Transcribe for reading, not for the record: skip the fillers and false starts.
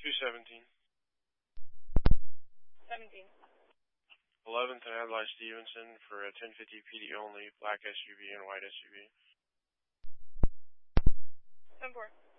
217. 17. 11th and Adlai Stevenson for a 1050 PD only, black SUV and white SUV. 10-4.